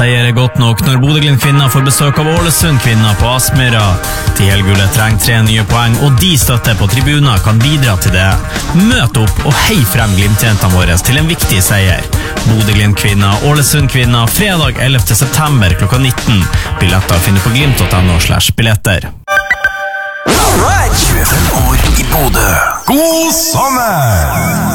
Seier er godt nok når Bodø/Glimt-kvinner får besøk av Ålesund-kvinner på Aspmyra. De helgule trenger 3 nye poeng, og de støtter på tribuner kan bidra til det. Møt opp og hei frem Glimt-jentene våre til en viktig seier. Bodø/Glimt-kvinner, Ålesund-kvinner, fredag 11. september klokka 19. Billetter finner på glimt.no/billetter. Alright, 25 år i Bodø. God sommer!